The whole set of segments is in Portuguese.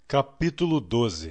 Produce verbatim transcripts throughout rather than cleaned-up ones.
Capítulo doze.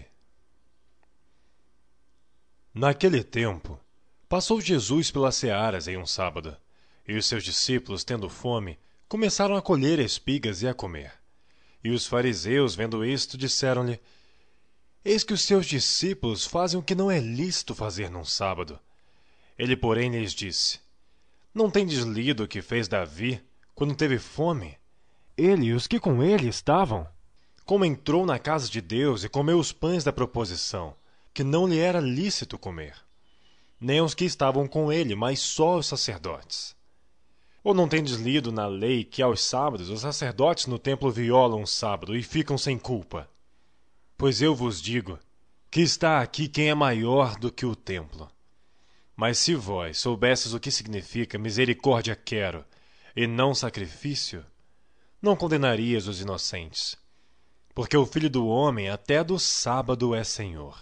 Naquele tempo, passou Jesus pelas searas em um sábado, e os seus discípulos, tendo fome, começaram a colher espigas e a comer. E os fariseus, vendo isto, disseram-lhe: Eis que os seus discípulos fazem o que não é lícito fazer num sábado. Ele, porém, lhes disse: Não tendes lido o que fez Davi, quando teve fome? Ele e os que com ele estavam, como entrou na casa de Deus e comeu os pães da proposição, que não lhe era lícito comer, nem os que estavam com ele, mas só os sacerdotes. Ou não tendes lido na lei que aos sábados os sacerdotes no templo violam o sábado e ficam sem culpa? Pois eu vos digo que está aqui quem é maior do que o templo. Mas se vós soubesses o que significa misericórdia quero e não sacrifício, não condenarias os inocentes, porque o Filho do Homem até do sábado é Senhor.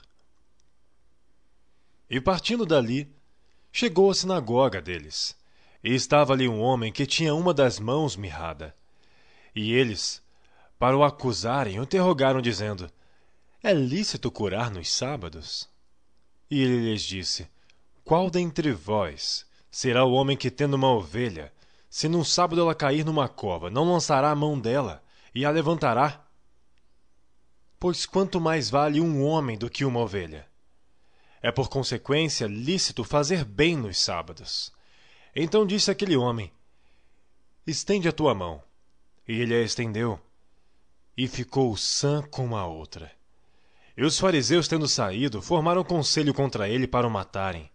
E partindo dali, chegou à sinagoga deles, e estava ali um homem que tinha uma das mãos mirrada. E eles, para o acusarem, o interrogaram, dizendo: É lícito curar nos sábados? E ele lhes disse: Qual dentre vós será o homem que, tendo uma ovelha, se num sábado ela cair numa cova, não lançará a mão dela e a levantará? Pois quanto mais vale um homem do que uma ovelha? É por consequência lícito fazer bem nos sábados. Então disse aquele homem: Estende a tua mão. E ele a estendeu, e ficou sã como a outra. E os fariseus, tendo saído, formaram conselho contra ele para o matarem.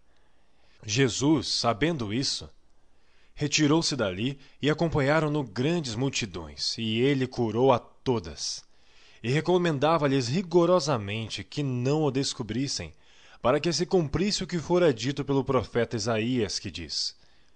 Jesus, sabendo isso, retirou-se dali e acompanharam-no grandes multidões, e ele curou a todas. E recomendava-lhes rigorosamente que não o descobrissem, para que se cumprisse o que fora dito pelo profeta Isaías, que diz: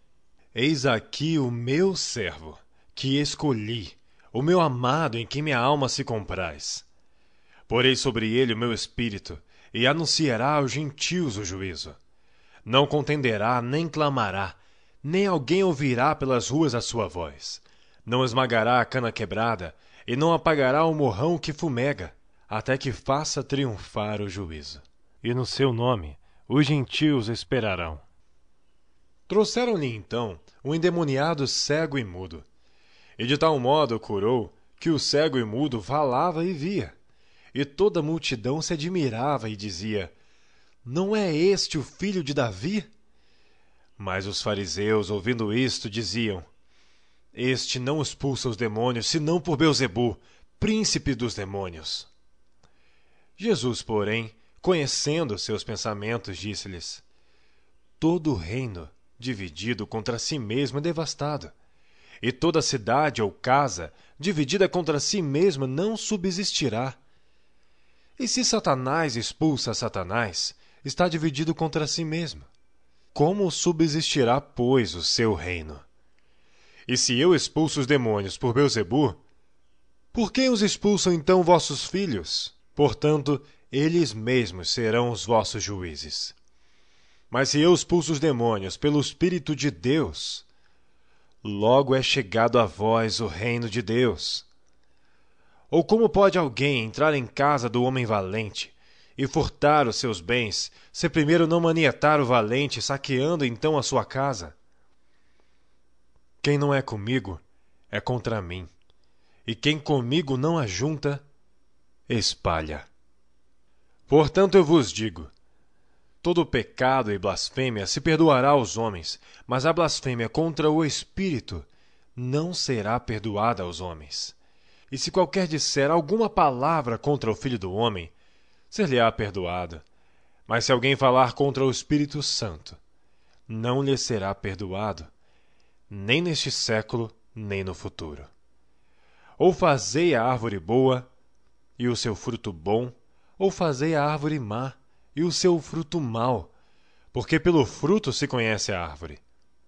Eis aqui o meu servo, que escolhi, o meu amado, em quem minha alma se compraz. Porei sobre ele o meu espírito, e anunciará aos gentios o juízo. Não contenderá, nem clamará, nem alguém ouvirá pelas ruas a sua voz. Não esmagará a cana quebrada, e não apagará o morrão que fumega, até que faça triunfar o juízo. E no seu nome os gentios esperarão. Trouxeram-lhe então um endemoniado cego e mudo, e de tal modo o curou que o cego e mudo falava e via. E toda a multidão se admirava e dizia: Não é este o filho de Davi? Mas os fariseus, ouvindo isto, diziam: Este não expulsa os demônios, senão por Beelzebu, príncipe dos demônios. Jesus, porém, conhecendo seus pensamentos, disse-lhes: Todo reino dividido contra si mesmo é devastado, e toda cidade ou casa dividida contra si mesma não subsistirá. E se Satanás expulsa Satanás, está dividido contra si mesmo. Como subsistirá, pois, o seu reino? E se eu expulso os demônios por Beelzebu, por quem os expulsam então vossos filhos? Portanto, eles mesmos serão os vossos juízes. Mas se eu expulso os demônios pelo Espírito de Deus, logo é chegado a vós o reino de Deus. Ou como pode alguém entrar em casa do homem valente e furtar os seus bens, se primeiro não manietar o valente, saqueando então a sua casa? Quem não é comigo é contra mim, e quem comigo não ajunta, espalha. Portanto eu vos digo: todo pecado e blasfêmia se perdoará aos homens, mas a blasfêmia contra o Espírito não será perdoada aos homens. E se qualquer disser alguma palavra contra o Filho do Homem, ser-lhe-á perdoado. Mas se alguém falar contra o Espírito Santo, não lhe será perdoado, nem neste século, nem no futuro. Ou fazei a árvore boa, e o seu fruto bom, ou fazei a árvore má, e o seu fruto mau, porque pelo fruto se conhece a árvore.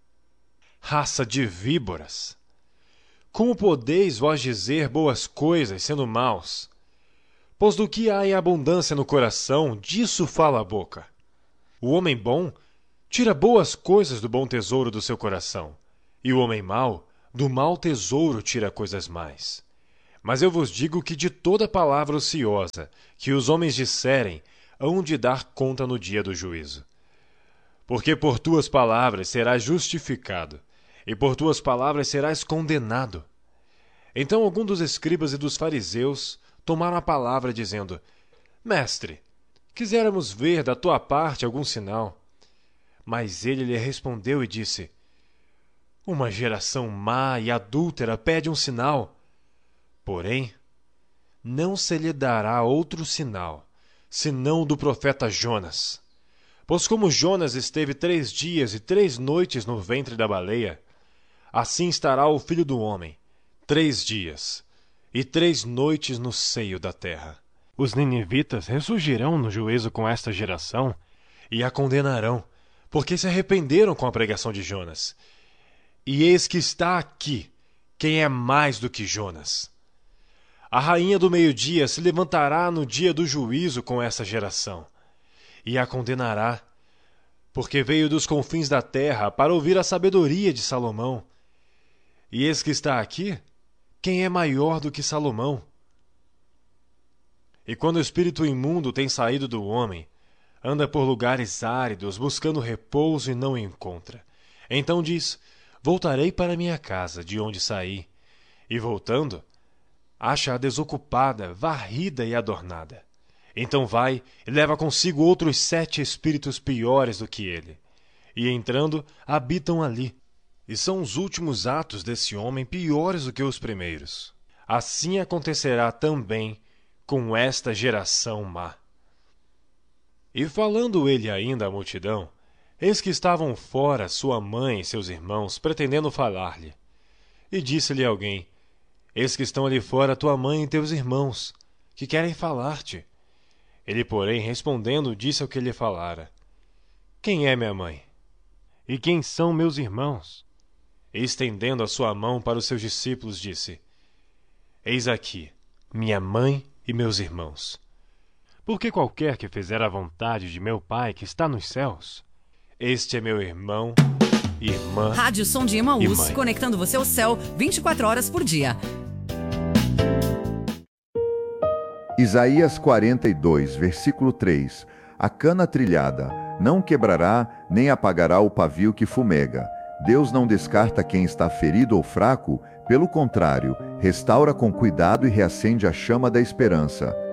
Raça de víboras! Como podeis vós dizer boas coisas, sendo maus? Pois do que há em abundância no coração, disso fala a boca. O homem bom tira boas coisas do bom tesouro do seu coração, e o homem mau, do mau tesouro tira coisas más. Mas eu vos digo que de toda palavra ociosa que os homens disserem, hão de dar conta no dia do juízo. Porque por tuas palavras serás justificado, e por tuas palavras serás condenado. Então algum dos escribas e dos fariseus tomaram a palavra, dizendo: Mestre, quiséramos ver da tua parte algum sinal. Mas ele lhe respondeu e disse: Uma geração má e adúltera pede um sinal. Porém, não se lhe dará outro sinal, senão o do profeta Jonas. Pois como Jonas esteve três dias e três noites no ventre da baleia, assim estará o Filho do Homem, três dias e três noites no seio da terra. Os ninivitas ressurgirão no juízo com esta geração e a condenarão, porque se arrependeram com a pregação de Jonas. E eis que está aqui quem é mais do que Jonas. A rainha do meio-dia se levantará no dia do juízo com essa geração, e a condenará, porque veio dos confins da terra para ouvir a sabedoria de Salomão. E eis que está aqui quem é maior do que Salomão. E quando o espírito imundo tem saído do homem, anda por lugares áridos, buscando repouso e não o encontra. Então diz: Voltarei para minha casa, de onde saí. E voltando, acha-a desocupada, varrida e adornada. Então vai e leva consigo outros sete espíritos piores do que ele. E entrando, habitam ali. E são os últimos atos desse homem piores do que os primeiros. Assim acontecerá também com esta geração má. E falando ele ainda à multidão, eis que estavam fora sua mãe e seus irmãos, pretendendo falar-lhe. E disse-lhe alguém: Eis que estão ali fora tua mãe e teus irmãos, que querem falar-te. Ele, porém, respondendo, disse ao que lhe falara: Quem é minha mãe? E quem são meus irmãos? E estendendo a sua mão para os seus discípulos, disse: Eis aqui minha mãe e meus irmãos. Porque qualquer que fizer a vontade de meu Pai que está nos céus, este é meu irmão, irmã. Rádio Som de Emaús, conectando você ao céu vinte e quatro horas por dia. Isaías quarenta e dois, versículo três. A cana trilhada não quebrará, nem apagará o pavio que fumega. Deus não descarta quem está ferido ou fraco, pelo contrário, restaura com cuidado e reacende a chama da esperança.